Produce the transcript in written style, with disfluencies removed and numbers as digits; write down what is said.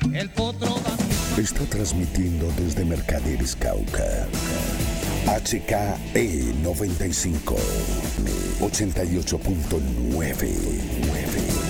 El potro da. Está transmitiendo desde Mercaderes, Cauca. HKE 95 88.9.